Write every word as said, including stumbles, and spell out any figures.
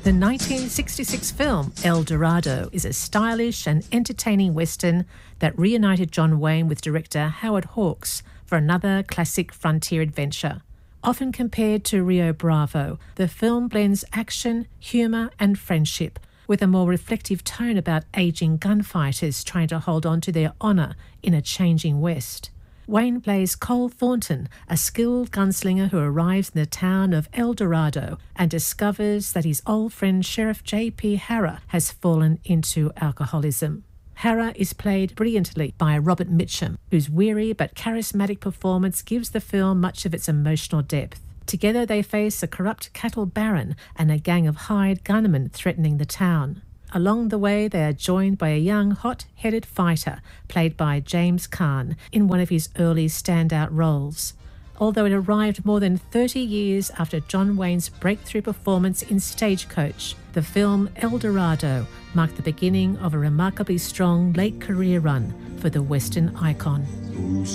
The nineteen sixty-six film El Dorado is a stylish and entertaining western that reunited John Wayne with director Howard Hawks for another classic frontier adventure. Often compared to Rio Bravo, the film blends action, humour and friendship with a more reflective tone about ageing gunfighters trying to hold on to their honour in a changing West. Wayne plays Cole Thornton, a skilled gunslinger who arrives in the town of El Dorado and discovers that his old friend Sheriff J P Harrah has fallen into alcoholism. Harrah is played brilliantly by Robert Mitchum, whose weary but charismatic performance gives the film much of its emotional depth. Together they face a corrupt cattle baron and a gang of hired gunmen threatening the town. Along the way, they are joined by a young, hot-headed fighter, played by James Caan, in one of his early standout roles. Although it arrived more than thirty years after John Wayne's breakthrough performance in Stagecoach, the film El Dorado marked the beginning of a remarkably strong late career run for the Western icon.